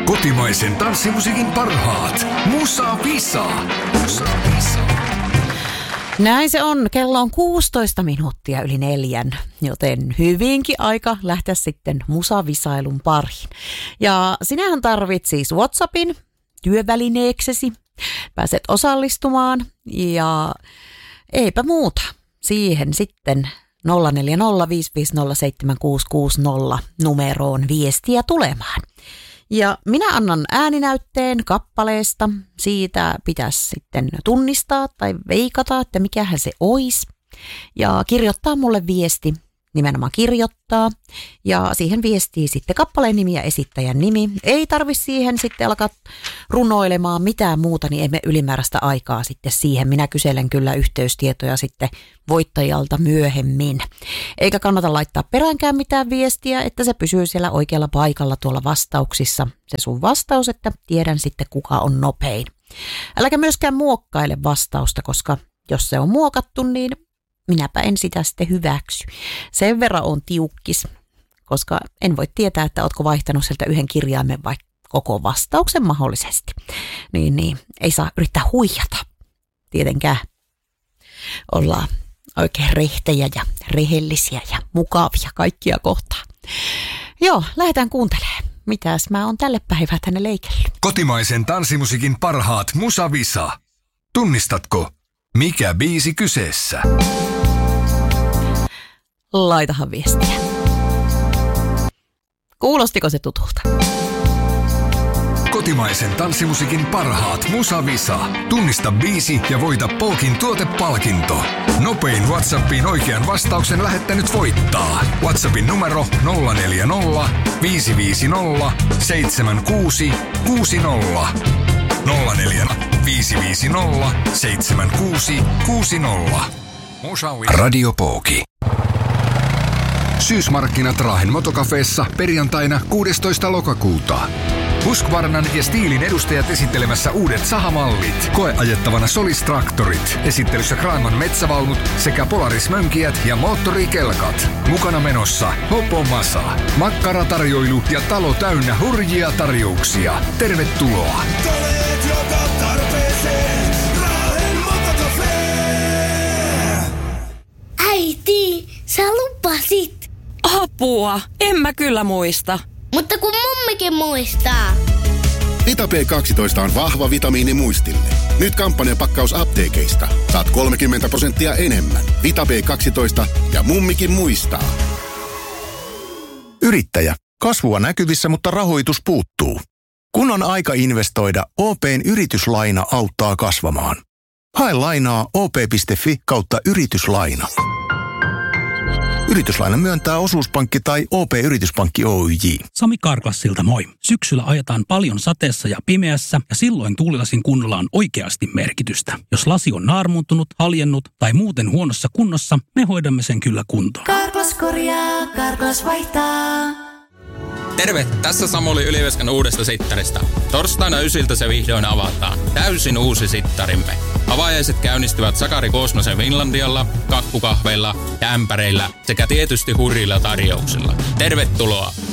Kotimaisen tanssimusiikin parhaat. Musa Visa. Näin se on. Kello on 16 minuuttia yli 4, joten hyvinkin aika lähteä sitten musavisailun pariin. Ja sinähän tarvit siis WhatsAppin työvälineeksesi. Pääset osallistumaan ja eipä muuta. Siihen sitten 0405507660 numeroon viestiä tulemaan. Ja minä annan ääninäytteen kappaleesta. Siitä pitäisi sitten tunnistaa tai veikata, että mikähän se olisi. Ja kirjoittaa mulle viesti, nimenomaan kirjoittaa. Ja siihen viestii sitten kappaleen nimi ja esittäjän nimi. Ei tarvitse siihen sitten alkaa runoilemaan mitään muuta, niin emme ylimääräistä aikaa sitten siihen. Minä kyselen kyllä yhteystietoja sitten voittajalta myöhemmin. Eikä kannata laittaa peräänkään mitään viestiä, että se pysyy siellä oikealla paikalla tuolla vastauksissa. Se sun vastaus, että tiedän sitten kuka on nopein. Äläkä myöskään muokkaile vastausta, koska jos se on muokattu, niin minäpä en sitä sitten hyväksy. Sen verran on tiukkis, koska en voi tietää, että ootko vaihtanut sieltä yhden kirjaimen vai koko vastauksen mahdollisesti. Niin, ei saa yrittää huijata. Tietenkään ollaan oikein rehtejä ja rehellisiä ja mukavia kaikkia kohtaan. Joo, lähdetään kuuntelemaan. Mitäs mä oon tälle päivää tänne leikellyt? Kotimaisen tanssimusiikin parhaat Musa Visa. Tunnistatko, mikä biisi kyseessä? Laitahan viestiä. Kuulostiko se tutulta? Kotimaisen tanssimusiikin parhaat Musa Visa. Tunnista biisi ja voita Polkin tuotepalkinto. Nopein WhatsAppiin oikean vastauksen lähettänyt voittaa. WhatsAppin numero 040 550 7660. 040 550 7660. Radio Pooki. Syysmarkkinat Raahen Motokafeessa perjantaina 16. lokakuuta. Husqvarnan ja Stihlin edustajat esittelemässä uudet sahamallit. Koeajettavana Solis-traktorit. Esittelyssä Kraanman metsävaunut sekä Polaris-mönkijät ja moottorikelkat. Mukana menossa Hoppo Masa. Makkaratarjoilu ja talo täynnä hurjia tarjouksia. Tervetuloa! Äiti, sä lupasit. Apua, en mä kyllä muista. Mutta kun mummikin muistaa. Vita B12 on vahva vitamiini muistille. Nyt kampanjapakkaus apteekeista. Saat 30% enemmän. Vita B12 ja mummikin muistaa. Yrittäjä. Kasvua näkyvissä, mutta rahoitus puuttuu. Kun on aika investoida, OP:n yrityslaina auttaa kasvamaan. Hae lainaa op.fi/yrityslaina. Yrityslaina myöntää osuuspankki tai OP-yrityspankki Oyj. Sami Karklassilta moi. Syksyllä ajetaan paljon sateessa ja pimeässä ja silloin tuulilasin kunnolla on oikeasti merkitystä. Jos lasi on naarmuuntunut, haljennut tai muuten huonossa kunnossa, me hoidamme sen kyllä kuntoon. Karklas korjaa, Karklas vaihtaa. Terve, tässä Samuli Yliveskan uudesta sittarista. Torstaina 9 se vihdoin avataan. Täysin uusi sittarimme. Avajaiset käynnistyvät Sakari Koosmasen Finlandialla, kakkukahveilla ja ämpäreillä sekä tietysti hurjilla tarjouksilla. Tervetuloa!